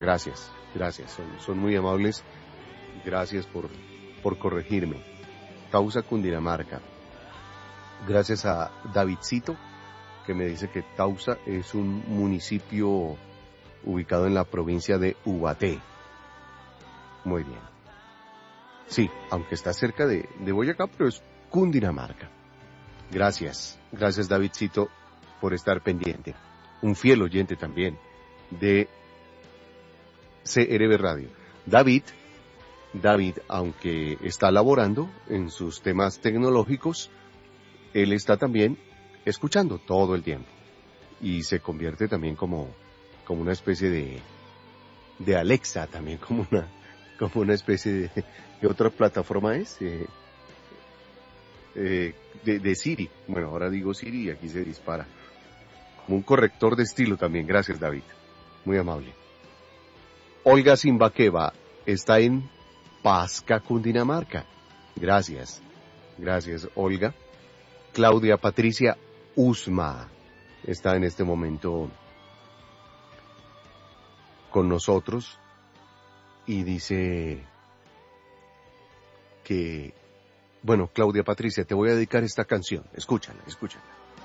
Gracias, gracias. Son muy amables. Gracias por corregirme. Tausa, Cundinamarca. Gracias a Davidcito, que me dice que Tausa es un municipio ubicado en la provincia de Ubaté. Muy bien. Sí, aunque está cerca de Boyacá, pero es Cundinamarca. Gracias, gracias Davidcito por estar pendiente. Un fiel oyente también de CRB Radio. David, aunque está laborando en sus temas tecnológicos, él está también escuchando todo el tiempo y se convierte también como una especie de Alexa, también como una especie de otra plataforma de Siri. Bueno, ahora digo Siri y aquí se dispara. Como un corrector de estilo también. Gracias, David. Muy amable. Olga Simbaqueva está en Pasca, Cundinamarca. Gracias. Gracias, Olga. Claudia Patricia Usma está en este momento con nosotros y dice que, bueno, Claudia Patricia, te voy a dedicar esta canción. Escúchala.